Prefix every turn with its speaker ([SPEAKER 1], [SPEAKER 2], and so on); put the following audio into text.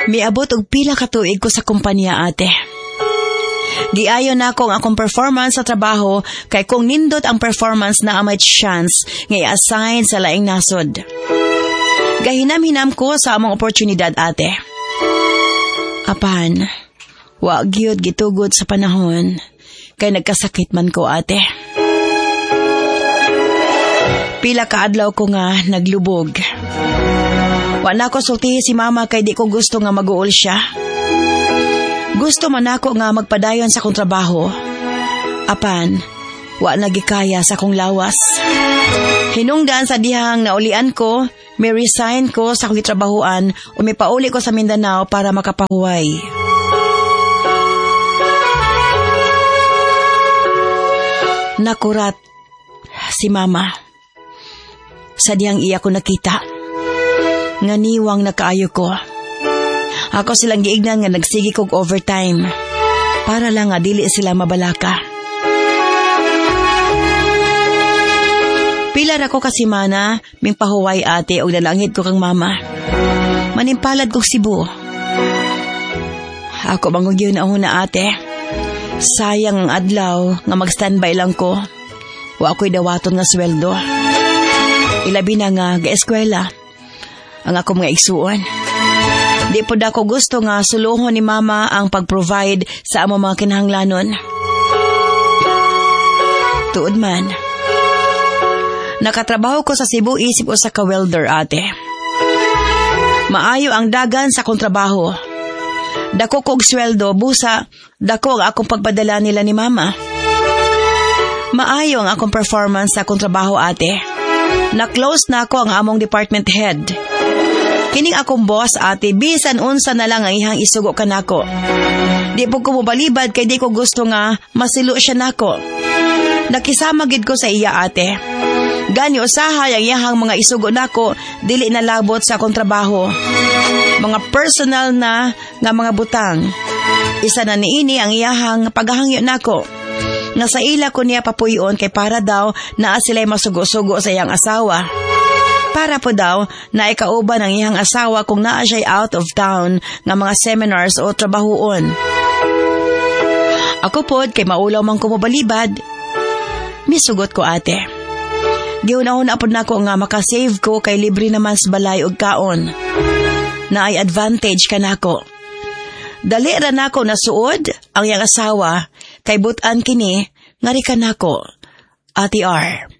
[SPEAKER 1] Miabot og pila ka tuig ko sa kumpanya, ate. Giayon na ako ang akong performance sa trabaho kay kung nindot ang performance na may chance nga i-assign sa laing nasod. Gahinam-hinam ko sa among oportunidad, ate. Apan, wa gyud gitugod sa panahon kay nagkasakit man ko, ate. Pila ka adlaw ko nga naglubog. Wa na ko sultihi si mama kay di ko gusto nga mag-uol siya. Gusto man ako nga magpadayon sa kong trabaho. Apan, wa nagikaya sa kong lawas. Hinungdan sa dihang naulian ko, may resign ko sa kong trabahuan o may pauli ko sa Mindanao para makapahuway. Nakurat si mama. Sa dihang iya ko nakita. Nganiwang nakaayo ko. Ako silang giignan nga nagsigi kog overtime para lang nga dili sila mabalaka. Pilar ako kasimana, ming pahuway, ate, o nalangit ko kang mama. Manimpalad kog Cebu. Ako bangog yun na una, ate. Sayang ang adlaw nga mag-standby lang ko. Wa ako'y dawaton nga sweldo. Ilabi na nga ga-eskwela ang ako mga igsuon. Di po da ko gusto nga suluhon ni mama ang pag-provide sa among mga kinahanglanon. Tuod man, nakatrabaho ko sa Cebu isip o sa ka-welder, ate. Maayo ang dagan sa akong trabaho. Dako kog sweldo, busa, dako ang akong pagpadala nila ni mama. Maayo ang akong performance sa akong trabaho, ate. Na-close na ako ang among department head. Kining akong boss, ate, bisan unsa na lang ang ihang isugo kanako. Di po ko mobalibad kay di ko gusto nga masilo siya nako. Nakisama gid ko sa iya, ate. Gani usahay ang iyang mga isugo nako, dili na labot sa akong trabaho. Mga personal na nga mga butang. Isa na niini ang iyang paghahangyo nako. Nga sa ila ko niya papuyon kay para daw naa sila'y masugo-sugo sa iyang asawa. Para po daw na ikauban ang iyang asawa kung naa siya'y out of town nga mga seminars o trabahoon. Ako pod kay maulaw man ko mobalibad. Misugot ko, ate. Giunahon apod nako nga makasave ko kay libre naman sa balay og kaon. Na ay advantage kanako. Dali ra nako nasuod ang iyang asawa kay butan kini nga ri kanako, Ate R.